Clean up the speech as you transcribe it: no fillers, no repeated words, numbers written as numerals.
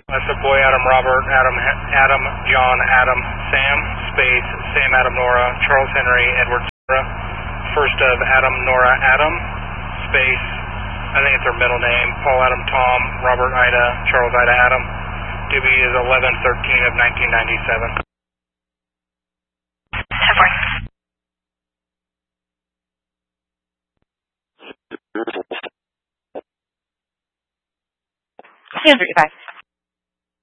That's a boy Adam Robert, Adam John Adam Sam, space Sam Adam Nora, Charles Henry Edward Nora, first of Adam Nora Adam, space, I think it's her middle name, Paul Adam Tom, Robert Ida, Charles Ida Adam. DB is 11/13 of 1997. Two 35.